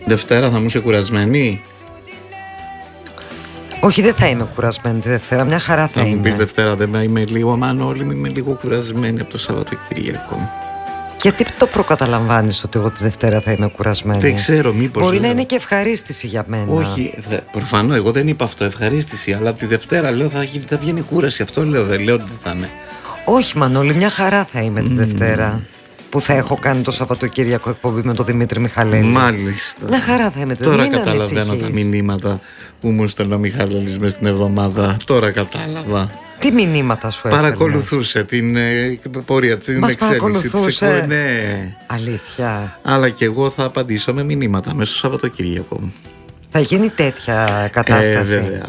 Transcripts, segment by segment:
Δευτέρα θα μου είσαι κουρασμένη? Όχι, δεν θα είμαι κουρασμένη τη Δευτέρα, μια χαρά θα είμαι. Θα μου πεις Δευτέρα δεν είμαι λίγο, μάλλον όλοι είμαι λίγο κουρασμένη από το Σαββατοκύριακο. Γιατί το προκαταλαμβάνεις ότι εγώ τη Δευτέρα θα είμαι κουρασμένη? Δεν ξέρω, μήπως. Μπορεί να είναι και ευχαρίστηση για μένα. Όχι, προφανώς εγώ δεν είπα αυτό, ευχαρίστηση. Αλλά τη Δευτέρα λέω θα βγαίνει κούραση. Αυτό λέω, δεν λέω ότι θα είναι. Όχι, Μανώλη, μια χαρά θα είμαι τη Δευτέρα. Που θα έχω κάνει το Σαββατοκύριακο εκπομπή με τον Δημήτρη Μιχαλέλη. Μάλιστα. Μια χαρά θα είμαι τη Τώρα Δευτέρα. καταλαβαίνω τα μηνύματα που μου στέλνει ο Μιχαλέλης μες στην εβδομάδα. Τώρα κατάλαβα. Τι μηνύματα σου έστελνε? Παρακολουθούσε την πορεία, την εξέλιξη της. Ναι. Αλήθεια. Αλλά και εγώ θα απαντήσω με μηνύματα μέσα στο Σαββατοκύριακο. Θα γίνει τέτοια κατάσταση? Βέβαια.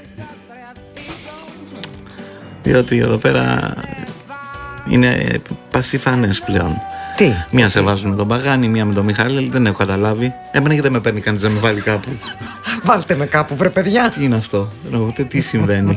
Διότι εδώ πέρα είναι πασιφανές πλέον. Τι? Μία σε βάζουν με τον Παγάνη, μία με τον Μιχάλη, δεν έχω καταλάβει. Εμένα και δεν με παίρνει κανείς να με βάλει κάπου. Βάλτε με κάπου, βρε παιδιά. Τι είναι αυτό, ούτε τι συμβαίνει.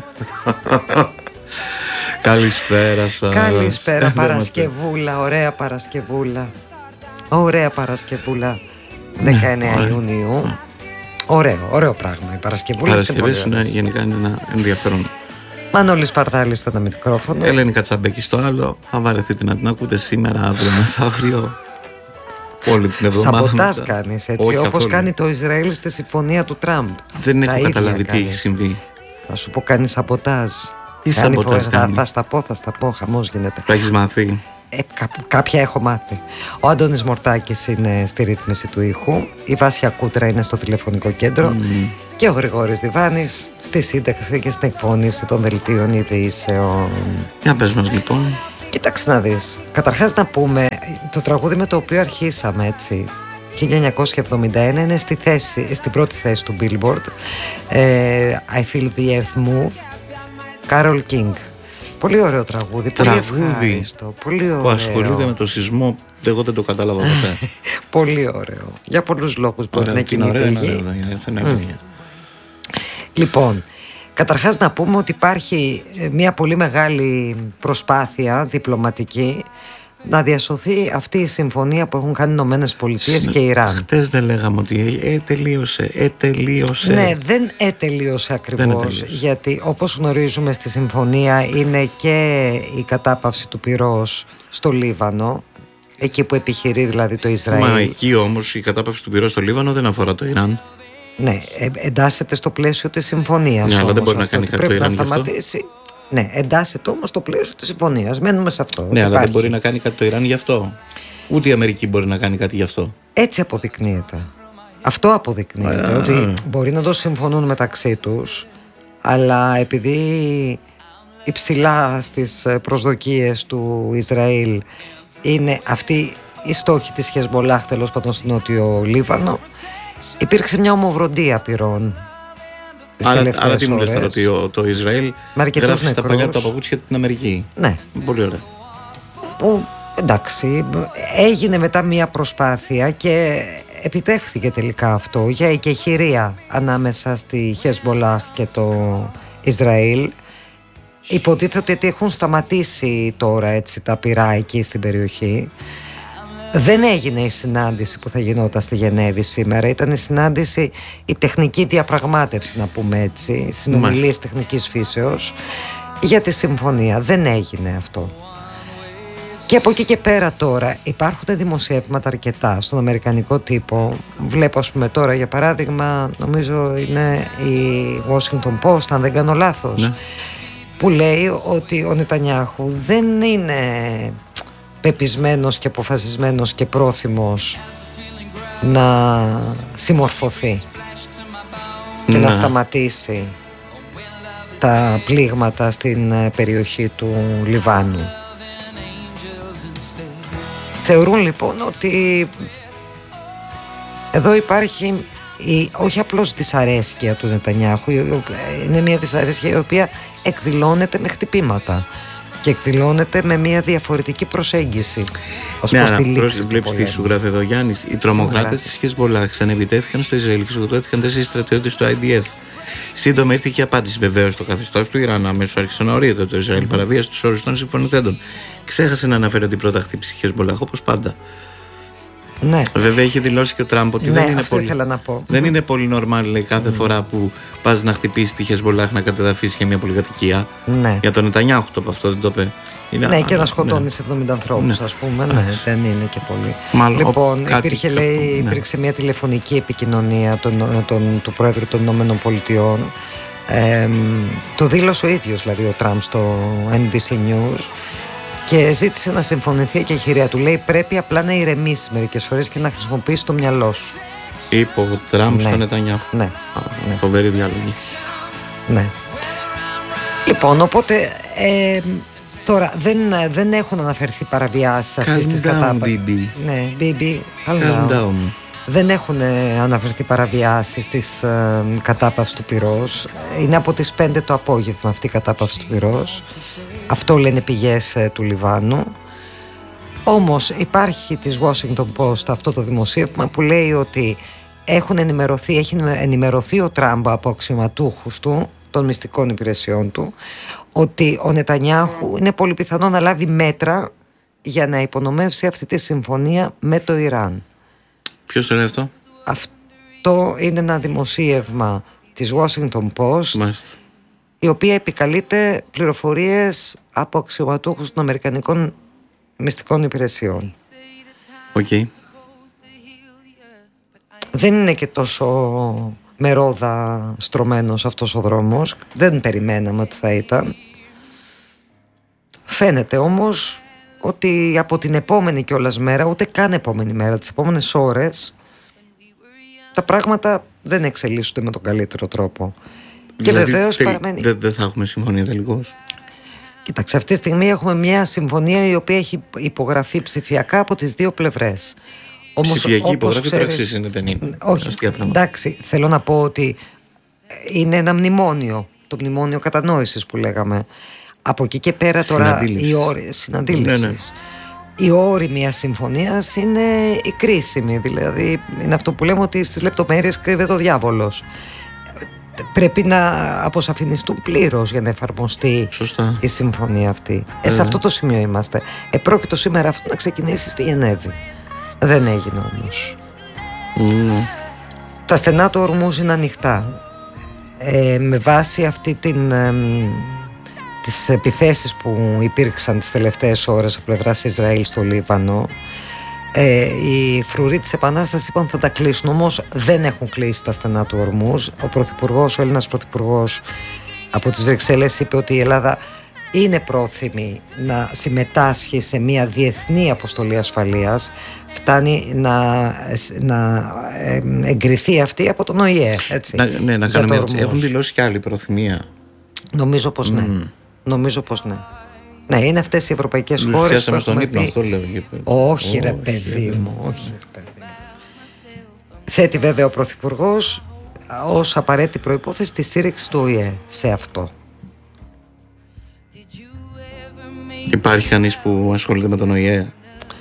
Καλησπέρα σας. Καλησπέρα, Παρασκευούλα, ωραία Παρασκευούλα. Ωραία Παρασκευούλα. 19 Ιουνίου. Ωραίο πράγμα η Παρασκευούλα. Παρασκευές είναι γενικά ένα ενδιαφέρον. Μανώλης Παρδάλης στο μικρόφωνο. Ελένη Κατσαμπέκη στο άλλο. Θα βαρεθείτε να την ακούτε σήμερα, αύριο, μεθαύριο. Όλη την εβδομάδα. Σαμποτάζ κάνεις έτσι, όπως κάνει το Ισραήλ στη συμφωνία του Τραμπ. Δεν έχω καταλάβει τι έχει συμβεί. Θα σου πω, κάνει σαμποτάζ. Τι σαμποτάζ κάνει? Θα στα πω, χαμός γίνεται. Τα έχεις μάθει? Κάποια έχω μάθει. Ο Αντώνης Μορτάκης είναι στη ρύθμιση του ήχου. Η Βάσια Κούτρα είναι στο τηλεφωνικό κέντρο. Και ο Γρηγόρης Διβάνης στη σύνταξη και στην εκφώνηση των δελτίων ειδήσεων. Για πες μας λοιπόν. Κοίταξε να δεις. Καταρχάς να πούμε, το τραγούδι με το οποίο αρχίσαμε έτσι, 1971, είναι στην πρώτη θέση του Billboard. I Feel the Earth Move, Carole King. Πολύ ωραίο τραγούδι. Πολύ ευχάριστο. Πολύ ωραίο. Που ασχολείται με το σεισμό. Εγώ δεν το κατάλαβα ποτέ. Πολύ ωραίο. Για πολλούς λόγους μπορεί να κινείται η γη. Λοιπόν, καταρχάς να πούμε ότι υπάρχει μια πολύ μεγάλη προσπάθεια διπλωματική να διασωθεί αυτή η συμφωνία που έχουν κάνει οι Ηνωμένες Πολιτείες και Ιράν. Χτες δεν λέγαμε ότι τελείωσε. Ναι, δεν τελείωσε ακριβώς, γιατί όπως γνωρίζουμε στη συμφωνία είναι και η κατάπαυση του πυρός στο Λίβανο, εκεί που επιχειρεί δηλαδή το Ισραήλ. Μα εκεί όμως η κατάπαυση του πυρός στο Λίβανο δεν αφορά το Ιράν. Ναι, εντάσσεται στο πλαίσιο της συμφωνίας. Ναι, αλλά δεν μπορεί να κάνει κάτι το Ιράν γι' αυτό. Ναι, εντάσσεται όμως στο πλαίσιο της συμφωνίας. Μένουμε σε αυτό. Ναι, αλλά δεν μπορεί να κάνει κάτι το Ιράν γι' αυτό. Ούτε η Αμερική μπορεί να κάνει κάτι γι' αυτό. Έτσι αποδεικνύεται. Αυτό αποδεικνύεται. Ότι μπορεί να το συμφωνούν μεταξύ τους, αλλά επειδή υψηλά στις προσδοκίες του Ισραήλ είναι αυτή η στόχη της Χεσμολάχ, τέλος πάντων στο Νότιο Λίβανο, υπήρξε μια ομοβροντία πυρών. Άρα τι μου λες τώρα, ότι το Ισραήλ γράφει στα παλιά του τα παπούτσια την Αμερική? Ναι. Πολύ ωραία. Που εντάξει, έγινε μετά μια προσπάθεια και επιτεύχθηκε τελικά αυτό για εκεχηρία ανάμεσα στη Χεσμολάχ και το Ισραήλ. Υποτίθεται ότι έχουν σταματήσει τώρα έτσι τα πυρά εκεί στην περιοχή. Δεν έγινε η συνάντηση που θα γινόταν στη Γενέβη σήμερα. Ήταν η συνάντηση, η τεχνική διαπραγμάτευση, να πούμε έτσι, συνομιλίες τεχνικής φύσεως για τη συμφωνία. Δεν έγινε αυτό. Και από εκεί και πέρα τώρα υπάρχουν δημοσιεύματα αρκετά στον αμερικανικό τύπο. Βλέπω ας πούμε τώρα για παράδειγμα, νομίζω είναι η Washington Post, αν δεν κάνω λάθος, ναι, που λέει ότι ο Νετανιάχου δεν είναι πεπισμένος και αποφασισμένος και πρόθυμος να συμμορφωθεί και να σταματήσει τα πλήγματα στην περιοχή του Λιβάνου. Θεωρούν λοιπόν ότι εδώ υπάρχει όχι απλώς δυσαρέσκεια του Νετανιάχου, είναι μια δυσαρέσκεια η οποία εκδηλώνεται με χτυπήματα και εκδηλώνεται με μια διαφορετική προσέγγιση ως προς τη λήξη. Βλέπεις τι σου γράφει εδώ Γιάννης. Οι τρομοκράτες της Χεσμολάχ ξανεπιτέθηκαν στο Ισραήλ και σκοτώθηκαν 4 στρατιώτες του IDF. Σύντομα ήρθε και απάντηση βεβαίως στο καθεστώς του Ιράν. Αμέσως άρχισε να ορίεται το Ισραήλ παραβίασε τους όρους των συμφωνηθέντων. Ξέχασε να αναφέρει την πρώτα χτύπηση Χεσμολάχ όπως πάντα. Ναι. Βέβαια είχε δηλώσει και ο Τραμπ ότι ναι, δεν είναι αυτό πολύ, ήθελα να πω. δεν είναι πολύ normal, λέει, κάθε φορά που πας να χτυπήσει τη Χεσμπολάχ να κατεδαφίσει και μια πολυκατοικία. Ναι. Για τον Νετανιάχου το είπε αυτό, δεν το είπε. Ναι, και να σκοτώνει 70 ανθρώπους, ας πούμε. Ναι, δεν είναι και πολύ. Μάλλον, λοιπόν, υπήρξε μια τηλεφωνική επικοινωνία του Πρόεδρου των Ηνωμένων Πολιτειών. Το δήλωσε ο ίδιος, δηλαδή, ο Τραμπ στο NBC News, και ζήτησε να συμφωνηθεί η εκεχηρία του. Λέει, πρέπει απλά να ηρεμήσει μερικές φορές και να χρησιμοποιήσει το μυαλό σου. Είπε ο Τραμπ στον Νετανιάχου. Ναι. Φοβερή διάλογη. Ναι. Λοιπόν, οπότε τώρα δεν έχουν αναφερθεί παραβιάσεις αυτής της κατάπαυσης. Ναι, Bibi, calm down. Δεν έχουν αναφερθεί παραβιάσεις της κατάπαυσης του πυρός. Είναι από τις 5 το απόγευμα αυτή η κατάπαυση του πυρός. Αυτό λένε πηγές του Λιβάνου. Όμως υπάρχει της Washington Post αυτό το δημοσίευμα που λέει ότι έχει ενημερωθεί ο Τραμπ από αξιωματούχους του, των μυστικών υπηρεσιών του, ότι ο Νετανιάχου είναι πολύ πιθανό να λάβει μέτρα για να υπονομεύσει αυτή τη συμφωνία με το Ιράν. Ποιος το λέει αυτό? Αυτό είναι ένα δημοσίευμα της Washington Post, Μάλιστα, η οποία επικαλείται πληροφορίες από αξιωματούχους των Αμερικανικών μυστικών υπηρεσιών. Okay. Δεν είναι και τόσο με ρόδα στρωμένος αυτός ο δρόμος. Δεν περιμέναμε ότι θα ήταν. Φαίνεται όμως ότι από την επόμενη κιόλας μέρα, ούτε καν επόμενη μέρα, τις επόμενες ώρες, τα πράγματα δεν εξελίσσονται με τον καλύτερο τρόπο. Δηλαδή, και βεβαίως παραμένει. Δεν θα έχουμε συμφωνία τελικώς. Κοίταξε, αυτή τη στιγμή έχουμε μια συμφωνία η οποία έχει υπογραφεί ψηφιακά από τις δύο πλευρές. Όμως, ψηφιακή υπογραφή πράξης είναι, δεν είναι. Όχι, εντάξει, θέλω να πω ότι είναι ένα μνημόνιο. Το μνημόνιο κατανόησης που λέγαμε. Από εκεί και πέρα τώρα η όρη συναντήληψης. Ναι. Η όρη μιας συμφωνίας είναι η κρίσιμη. Δηλαδή είναι αυτό που λέμε ότι στις λεπτομέρειες κρύβεται ο διάβολος. Πρέπει να αποσαφινιστούν πλήρως για να εφαρμοστεί η συμφωνία αυτή. Σε αυτό το σημείο είμαστε. Επρόκειτο σήμερα αυτό να ξεκινήσει στη Γενέβη. Δεν έγινε όμως. Τα στενά του Ορμούζ είναι ανοιχτά. Με βάση αυτή τις επιθέσεις που υπήρξαν τις τελευταίες ώρες από πλευράς Ισραήλ στο Λίβανο, οι φρουροί της Επανάστασης είπαν θα τα κλείσουν, όμως δεν έχουν κλείσει τα στενά του Ορμούζ. Ο Έλληνας πρωθυπουργός από τις Βρυξέλλες είπε ότι η Ελλάδα είναι πρόθυμη να συμμετάσχει σε μια διεθνή αποστολή ασφαλείας. Φτάνει να εγκριθεί αυτή από τον ΟΗΕ, έτσι. Ναι, να κάνουμε έτσι. Έχουν δηλώσει και άλλη προθυμία. Νομίζω πως ναι. Νομίζω πως ναι. Ναι, είναι αυτές οι ευρωπαϊκές χώρες που στον ύπνο, αυτό λέω. Όχι ρε παιδί μου. Θέτει βέβαια ο Πρωθυπουργός ως απαραίτητη προϋπόθεση τη στήριξη του ΟΗΕ σε αυτό. Υπάρχει κανείς που ασχολείται με τον ΟΗΕ?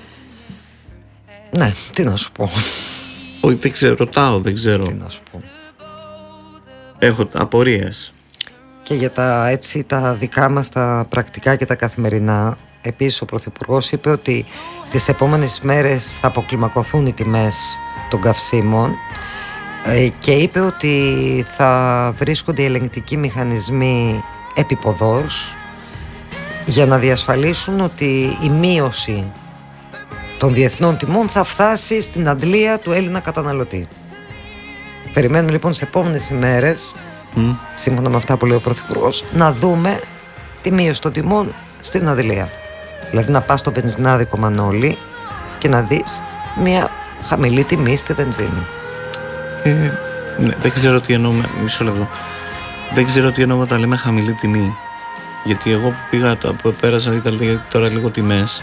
Ναι, τι να σου πω. Όχι, δεν ξέρω, ρωτάω, δεν ξέρω. Τι να σου πω. Έχω απορίες. Και για τα δικά μας τα πρακτικά και τα καθημερινά, επίσης ο Πρωθυπουργός είπε ότι τις επόμενες μέρες θα αποκλιμακωθούν οι τιμές των καυσίμων και είπε ότι θα βρίσκονται οι ελεγκτικοί μηχανισμοί επίποδος για να διασφαλίσουν ότι η μείωση των διεθνών τιμών θα φτάσει στην αντλία του Έλληνα καταναλωτή. Περιμένουμε λοιπόν τις επόμενες ημέρες, σύμφωνα με αυτά που λέει ο Πρωθυπουργός, να δούμε τη μείωση των τιμών στην αντλία. Δηλαδή να πας στο βενζινάδικο Μανώλη και να δεις μια χαμηλή τιμή στη βενζίνη. Ναι, δεν ξέρω τι εννοούμε. Μισό λεπτό. Δεν ξέρω τι εννοούμε όταν λέμε χαμηλή τιμή. Γιατί εγώ που πέρασα ήταν τώρα λίγο τιμές.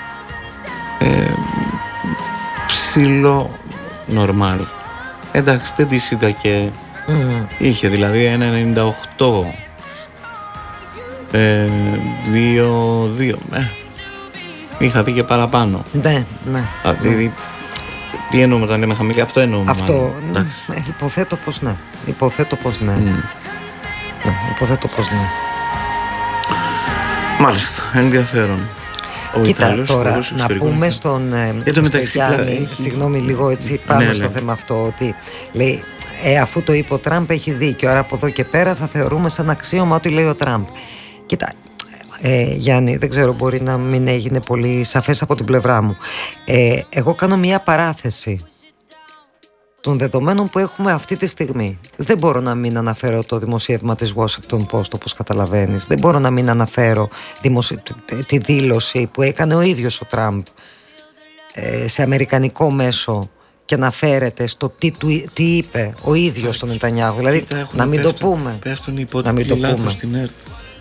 Ψηλό normal. Εντάξει, δεν τις είδα και είχε δηλαδή 1,98 2,2 είχα δει και παραπάνω. Ναι. Δηλαδή, τι εννοούμε όταν λέμε χαμηλή? Αυτό εννοούμε. Αυτό, υποθέτω πως ναι. Υποθέτω πως ναι. Μάλιστα, ενδιαφέρον. Κοίτα, Ιταλός τώρα να πούμε στον Γιάννη, συγγνώμη λίγο έτσι πάνω στο θέμα αυτό, ότι λέει αφού το είπε ο Τραμπ έχει δίκιο, άρα από εδώ και πέρα θα θεωρούμε σαν αξίωμα ό,τι λέει ο Τραμπ. Κοίτα, Γιάννη, δεν ξέρω, μπορεί να μην έγινε πολύ σαφές από την πλευρά μου. Εγώ κάνω μια παράθεση των δεδομένων που έχουμε αυτή τη στιγμή. Δεν μπορώ να μην αναφέρω το δημοσίευμα της Washington Post, όπως καταλαβαίνεις. Δεν μπορώ να μην αναφέρω τη δήλωση που έκανε ο ίδιος ο Τραμπ σε αμερικανικό μέσο και αναφέρεται στο τι είπε ο ίδιος τον Νετανιάχου. Δηλαδή να μην το πούμε. Πέφτουν υπότιτλοι λάθος στην ΕΡΤ.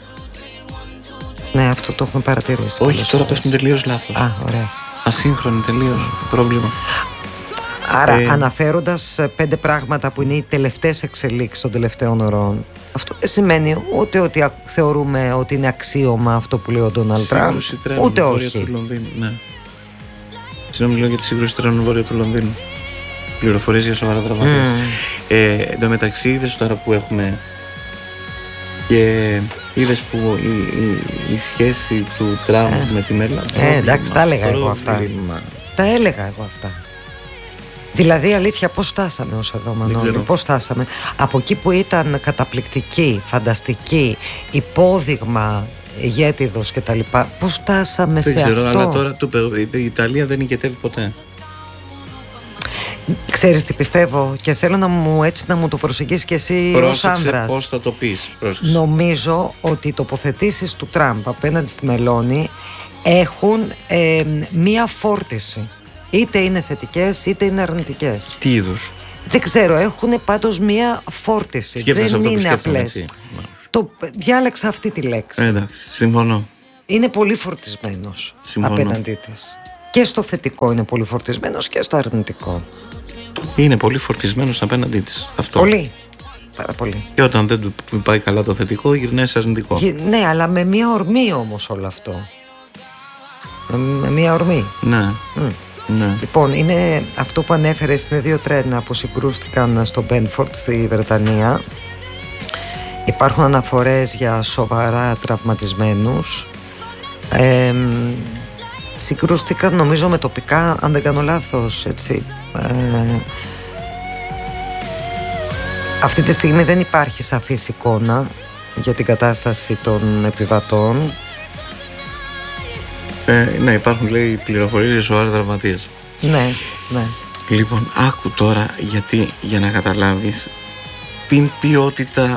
Ναι, αυτό το έχουμε παρατηρήσει. Όχι, τώρα πέφτουν τελείως λάθος. Ωραία. Ασύγχρονη τελείως πρόβλημα. Άρα αναφέροντας 5 πράγματα που είναι οι τελευταίες εξελίξεις των τελευταίων ωρών, αυτό δεν σημαίνει ούτε ότι θεωρούμε ότι είναι αξίωμα αυτό που λέει ο Ντόναλντ Τραμπ, ούτε όχι. Ναι. Συγγνώμη, λέω για τη σύγκρουση τρένων βόρεια του Λονδίνου. Πληροφορίες για σοβαρά τραυματίες. Εν τω μεταξύ, είδες τώρα που έχουμε και είδες που η σχέση του Τραμπ με τη Μέρλα. Εντάξει, τα έλεγα εγώ αυτά. Τα έλεγα εγώ αυτά. Δηλαδή, αλήθεια, πώς φτάσαμε ως εδώ, Μανώλη, πώς φτάσαμε από εκεί που ήταν καταπληκτική, φανταστική, υπόδειγμα, ηγέτιδος κτλ. Πώς φτάσαμε σε αυτό? Δεν ξέρω, αλλά τώρα η Ιταλία δεν ηγετεύει ποτέ. Ξέρεις τι πιστεύω και θέλω να μου το προσεγγίσεις και εσύ ως άνδρας. Πώς θα το πεις, Νομίζω ότι οι τοποθετήσεις του Τραμπ απέναντι στη Μελώνη έχουν μία φόρτιση. Είτε είναι θετικές είτε είναι αρνητικές. Τι είδους? Δεν ξέρω, έχουν πάντως μία φόρτιση. Σκέφτεσαι δεν αυτό είναι απλές. Διάλεξα αυτή τη λέξη. Εντάξει, συμφωνώ. Είναι πολύ φορτισμένος απέναντί της. Και στο θετικό είναι πολύ φορτισμένος και στο αρνητικό. Είναι πολύ φορτισμένος απέναντί της. Αυτό. Πολύ. Πάρα πολύ. Και όταν δεν του πάει καλά το θετικό, γυρνάει σε αρνητικό. Ναι, αλλά με μία ορμή όμως όλο αυτό. Με μία ορμή. Ναι. Ναι. Λοιπόν, είναι αυτό που ανέφερες, είναι 2 τρένα που συγκρούστηκαν στο Μπένφορντ στη Βρετανία. Υπάρχουν αναφορές για σοβαρά τραυματισμένους. Συγκρούστηκαν νομίζω με τοπικά, αν δεν κάνω λάθος, έτσι. Αυτή τη στιγμή δεν υπάρχει σαφής εικόνα για την κατάσταση των επιβατών. Ναι, υπάρχουν, λέει, πληροφορίες για σοβαρά τραυματίες. Ναι, ναι. Λοιπόν, άκου τώρα, γιατί για να καταλάβεις την ποιότητα,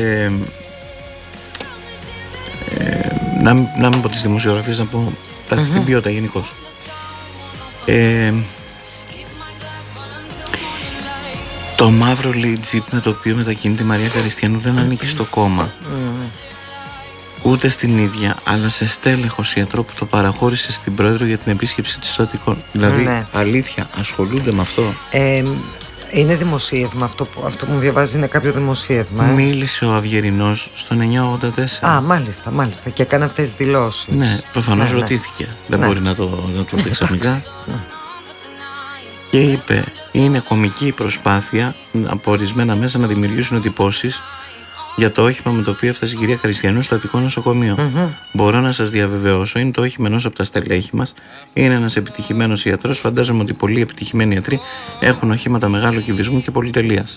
να μην πω τις δημοσιογραφίες, να πω την ποιότητα γενικώς. Το μαύρο, λέει, τζιπ με το οποίο μετακινείται η Μαρία Καριστιανού δεν ανήκει στο κόμμα. Ούτε στην ίδια, αλλά σε στέλεχος ιατρό που το παραχώρησε στην πρόεδρο για την επίσκεψη της στο Αττικό. Δηλαδή, αλήθεια, ασχολούνται με αυτό. Είναι δημοσίευμα αυτό που μου διαβάζει, είναι κάποιο δημοσίευμα. Μίλησε ο Αυγερινός στο 984. Μάλιστα. Και έκανε αυτές τις δηλώσεις. Ναι, προφανώς ρωτήθηκε. Δεν μπορεί να το πει ξαφνικά. Και είπε, είναι κομική η προσπάθεια από ορισμένα μέσα να δημιουργήσουν εντυπώσεις για το όχημα με το οποίο έφτασε η κυρία Καριστιανού στο Αττικό νοσοκομείο. Μπορώ να σας διαβεβαιώσω, είναι το όχημα ενός από τα στελέχη μας. Είναι ένας επιτυχημένος ιατρός. Φαντάζομαι ότι πολλοί επιτυχημένοι ιατροί έχουν οχήματα μεγάλου κυβισμού και πολυτελείας.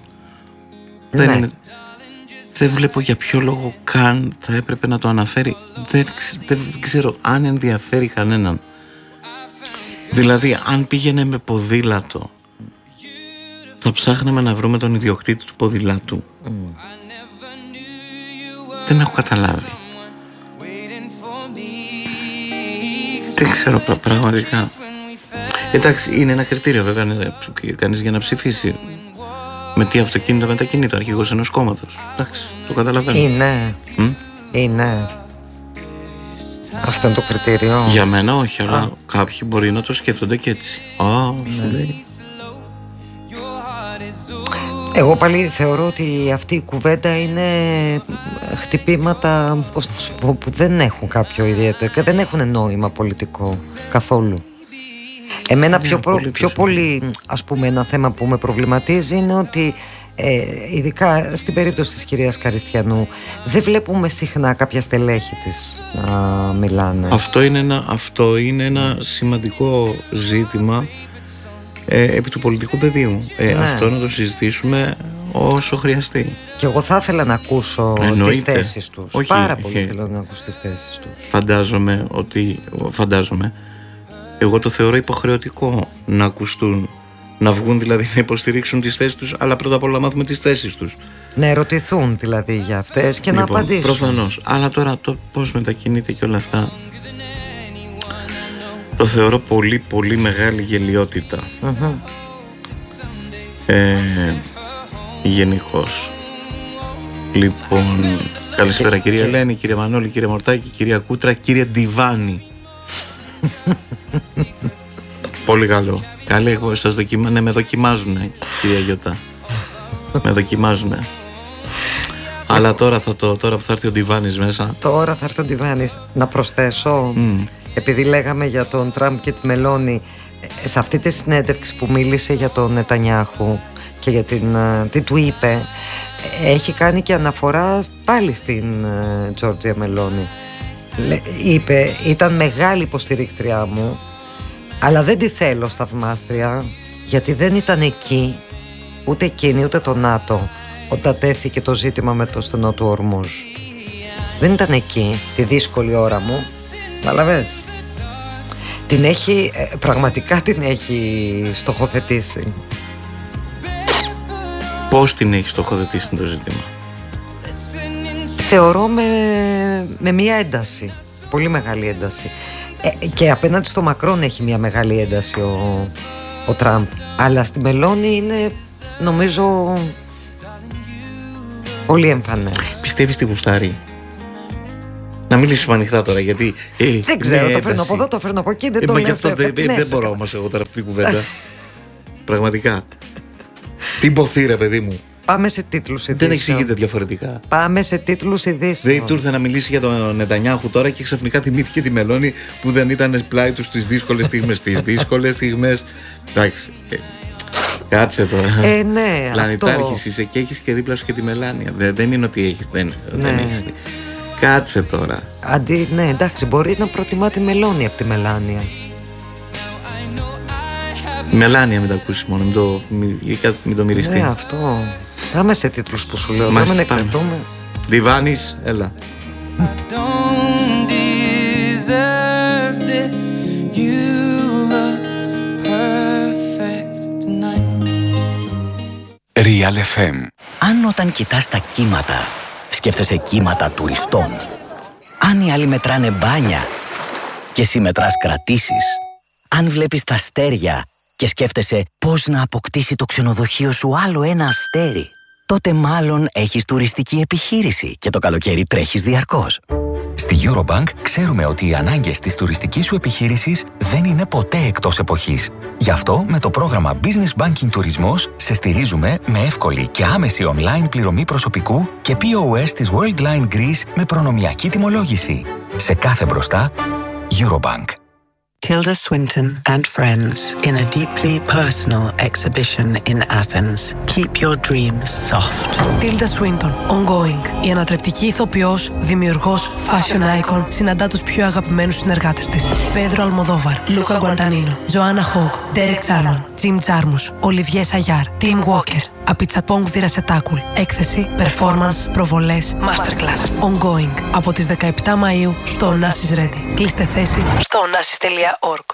Δεν βλέπω για ποιο λόγο καν θα έπρεπε να το αναφέρει. Δεν ξέρω αν ενδιαφέρει κανέναν. Δηλαδή, αν πήγαινε με ποδήλατο, θα ψάχναμε να βρούμε τον ιδιοκτήτη του ποδηλάτου. Δεν έχω καταλάβει. Δεν ξέρω πραγματικά. Εντάξει, είναι ένα κριτήριο βέβαια κανείς για να ψηφίσει. Με τι αυτοκίνητο μετακινείται ο αρχηγός ενός κόμματος. Εντάξει, το καταλαβαίνω. Είναι. Αυτό είναι το κριτήριο. Για μένα όχι, αλλά κάποιοι μπορεί να το σκέφτονται και έτσι. Εγώ πάλι θεωρώ ότι αυτή η κουβέντα είναι χτυπήματα, πώς να σου πω, που δεν έχουν κάποιο ιδιαίτερο και δεν έχουν νόημα πολιτικό καθόλου. Εμένα πιο πολύ, ας πούμε, ένα θέμα που με προβληματίζει είναι ότι ειδικά στην περίπτωση της κυρίας Καριστιανού, δεν βλέπουμε συχνά κάποια στελέχη της να μιλάνε. Αυτό είναι ένα σημαντικό ζήτημα επί του πολιτικού πεδίου. Αυτό να το συζητήσουμε όσο χρειαστεί. Και εγώ θα ήθελα να ακούσω τις θέσεις τους. Πάρα πολύ θέλω να ακούσω τις θέσεις τους. Φαντάζομαι, εγώ το θεωρώ υποχρεωτικό να ακουστούν, να βγουν δηλαδή να υποστηρίξουν τις θέσεις τους, αλλά πρώτα απ' όλα να μάθουμε τις θέσεις τους. Να ερωτηθούν δηλαδή για αυτές και να απαντήσουν. Προφανώς. Αλλά τώρα το πώς μετακινείται και όλα αυτά, το θεωρώ πολύ πολύ μεγάλη γελοιότητα. Γενικώς. Λοιπόν, καλησπέρα κυρία Ελένη, κύριε Μανώλη, κύριε Μορτάκη, κυρία Κούτρα, κύριε Ντιβάνη. Πολύ καλό. Καλή, εγώ σας με δοκιμάζουνε, κυρία Γιώτα. Με δοκιμάζουνε. Αλλά τώρα που θα έρθει ο Ντιβάνης μέσα. Τώρα θα έρθει ο Ντιβάνης. Να προσθέσω, επειδή λέγαμε για τον Τραμπ και τη Μελώνη, σε αυτή τη συνέντευξη που μίλησε για τον Νετανιάχου και για τι του είπε, έχει κάνει και αναφορά πάλι στην Τζόρτζια Μελώνη. Είπε, ήταν μεγάλη υποστηρίκτριά μου, αλλά δεν τη θέλω στα θαυμάστρια, γιατί δεν ήταν εκεί ούτε εκείνη ούτε το ΝΑΤΟ όταν τέθηκε το ζήτημα με το στενό του Ορμούζ. Δεν ήταν εκεί τη δύσκολη ώρα μου. Καταλαβες. Πραγματικά την έχει στοχοθετήσει. Πώς την έχει στοχοθετήσει το ζήτημα? Θεωρώ με μια ένταση, πολύ μεγάλη ένταση. Και απέναντι στο Μακρόν έχει μια μεγάλη ένταση ο Τραμπ. Αλλά στη Μελώνη είναι, νομίζω, πολύ εμφανές. Πιστεύεις τη γουστάρει? Να μιλήσουμε ανοιχτά τώρα, γιατί δεν ξέρω, το φέρνω από εδώ, το φέρνω από εκεί, δεν το λέω. Δεν μπορώ όμως εγώ τώρα αυτή την κουβέντα. Πραγματικά. Τι μποθεί ρε παιδί μου. Πάμε σε τίτλους ειδήσεων. Δεν εξηγείται διαφορετικά. Πάμε σε τίτλους ειδήσεων. Δεν του ήρθε να μιλήσει για τον Νετανιάχου τώρα και ξαφνικά θυμήθηκε τη Μελώνη που δεν ήταν πλάι του στις δύσκολες στιγμές. Στις δύσκολες στιγμές. Εντάξει. Κάτσε τώρα. Ναι, πλανητάρχης είσαι και έχεις και δίπλα σου και τη Μελάνια. Δεν είναι ότι έχεις. Δεν έχεις. Κάτσε τώρα. Ναι, εντάξει, μπορεί να προτιμά τη Μελώνη από τη Μελάνια. Μελάνια μην το ακούσεις μόνο, μην το μυριστεί. Ναι, αυτό. Πάμε σε τίτλους που σου λέω. Πάμε να εκτεθούμε. Διβάνης, έλα. Real FM. Αν όταν κοιτάς τα κύματα σκέφτεσαι κύματα τουριστών, αν οι άλλοι μετράνε μπάνια και εσύ μετράς κρατήσεις, αν βλέπεις τα αστέρια και σκέφτεσαι πώς να αποκτήσει το ξενοδοχείο σου άλλο ένα αστέρι, τότε μάλλον έχεις τουριστική επιχείρηση και το καλοκαίρι τρέχεις διαρκώς. Στη Eurobank ξέρουμε ότι οι ανάγκες της τουριστικής σου επιχείρησης δεν είναι ποτέ εκτός εποχής. Γι' αυτό με το πρόγραμμα Business Banking Τουρισμός σε στηρίζουμε με εύκολη και άμεση online πληρωμή προσωπικού και POS της Worldline Greece με προνομιακή τιμολόγηση. Σε κάθε μπροστά, Eurobank. Tilda Swinton and friends in a deeply personal exhibition in Athens. Keep your dreams soft. Tilda Swinton, ongoing. Η ανατρεπτική ηθοποιός, δημιουργός, fashion icon, συναντά τους πιο αγαπημένους συνεργάτες της. Πέδρο Αλμοδόβαρ, Λούκα Γκουαντανίνο, Τζοάννα Χόγκ, Ντέρεκ Τσάρμον, Τζιμ Τζάρμους, Ολιβιέ Σαγιάρ, Τιμ Walker. Απιτσαπόγκ Βιρασετάκουλ. Έκθεση, performance, προβολές, masterclass. Ongoing. Από τις 17 Μαΐου στο Onassis Ready. Κλείστε θέση στο onassis.org.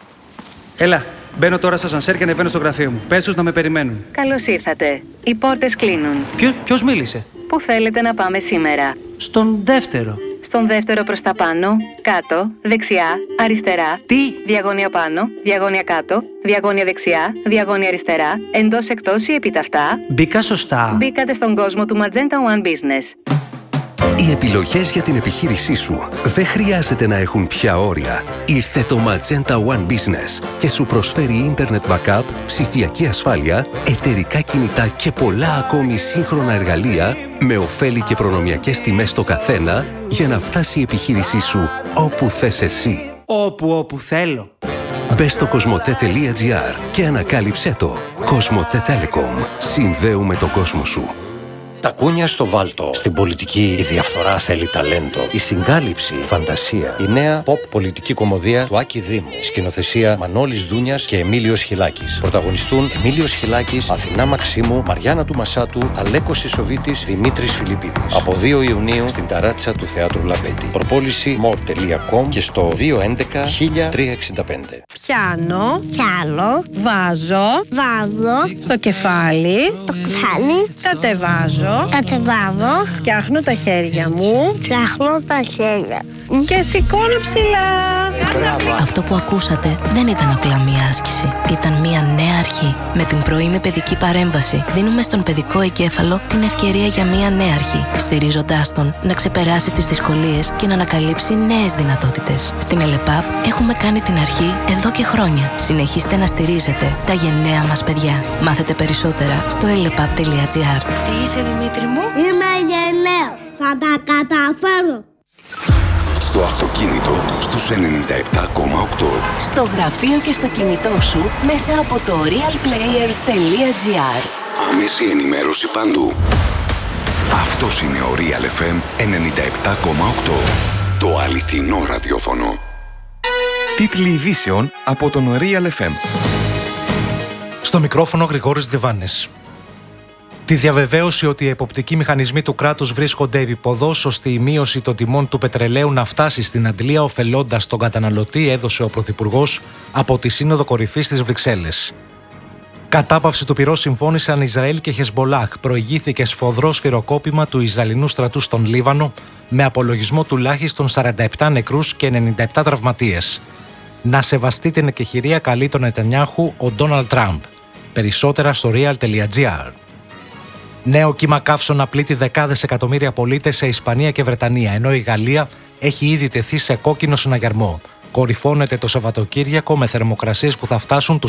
Έλα, μπαίνω τώρα στο ασανσέρ και ανεβαίνω στο γραφείο μου. Πες τους να με περιμένουν. Καλώς ήρθατε. Οι πόρτες κλείνουν. Ποιος μίλησε? Πού θέλετε να πάμε σήμερα? Στον δεύτερο. Στον δεύτερο προς τα πάνω, κάτω, δεξιά, αριστερά. Τι? Διαγώνια πάνω, διαγώνια κάτω, διαγώνια δεξιά, διαγώνια αριστερά, εντός εκτός ή επιταυτά. Μπήκα σωστά. Μπήκατε στον κόσμο του Magenta One Business. Οι επιλογές για την επιχείρησή σου δεν χρειάζεται να έχουν πια όρια. Ήρθε το Magenta One Business και σου προσφέρει Internet Backup, ψηφιακή ασφάλεια, εταιρικά κινητά και πολλά ακόμη σύγχρονα εργαλεία με ωφέλη και προνομιακές τιμές στο καθένα για να φτάσει η επιχείρησή σου όπου θες εσύ. Όπου θέλω. Μπες στο cosmote.gr και ανακάλυψέ το. Cosmote Telecom. Συνδέουμε τον κόσμο σου. Τα κούνια στο βάλτο. Στην πολιτική η διαφθορά θέλει ταλέντο. Η συγκάλυψη, φαντασία. Η νέα pop πολιτική κομμωδία του Άκη Δήμου. Σκηνοθεσία Μανώλης Δούνιας και Εμίλιος Χιλάκης. Πρωταγωνιστούν Εμίλιος Χιλάκης, Αθηνά Μαξίμου, Μαριάννα του Μασάτου, Αλέκος Ισοβίτης, Δημήτρης Φιλιππίδης. Από 2 Ιουνίου στην ταράτσα του Θεάτρου Λαμπέτη. Προπόληση more.com και στο 211 1365. Πιάνω, βάζω, στο κεφάλι, κατεβάζω, φτιάχνω τα χέρια μου, και σηκώνω ψηλά. Αυτό που ακούσατε δεν ήταν απλά μία άσκηση. Ήταν μία νέα αρχή. Με την πρωινή παιδική παρέμβαση δίνουμε στον παιδικό εγκέφαλο την ευκαιρία για μία νέα αρχή, στηρίζοντάς τον να ξεπεράσει τις δυσκολίες και να ανακαλύψει νέες δυνατότητες. Στην ΕΛΕΠΑΠ έχουμε κάνει την αρχή εδώ και χρόνια. Συνεχίστε να στηρίζετε τα γενναία μας παιδιά. Μάθετε περισσότερα στο elepap.gr. Τι είσαι, Δημήτρη μου? Είμαι γενναίος. Θα τα καταφέρω. Στο αυτοκίνητο στους 97,8. Στο γραφείο και στο κινητό σου μέσα από το realplayer.gr. Άμεση ενημέρωση παντού. Αυτός είναι ο Real FM 97,8. Το αληθινό ραδιόφωνο. Τίτλοι ειδήσεων από τον Real FM. Στο μικρόφωνο Γρηγόρης Δεβάνης. Τη διαβεβαίωση ότι οι εποπτικοί μηχανισμοί του κράτους βρίσκονται επίποδος ώστε η μείωση των τιμών του πετρελαίου να φτάσει στην αντλία ωφελώντας τον καταναλωτή έδωσε ο Πρωθυπουργός από τη Σύνοδο Κορυφής στις Βρυξέλλες. Κατάπαυση του πυρός συμφώνησαν Ισραήλ και Χεσμπολάχ. Προηγήθηκε σφοδρό σφυροκόπημα του Ισραηλινού στρατού στον Λίβανο με απολογισμό τουλάχιστον 47 νεκρούς και 97 τραυματίες. Να σεβαστεί την εκεχηρία καλεί τον Νετανιάχου ο Ντόναλντ Τραμπ. Περισσότερα στο real.gr. Νέο κύμα καύσωνα πλήττει δεκάδες εκατομμύρια πολίτες σε Ισπανία και Βρετανία, ενώ η Γαλλία έχει ήδη τεθεί σε κόκκινο συναγερμό. Κορυφώνεται το Σαββατοκύριακο με θερμοκρασίες που θα φτάσουν τους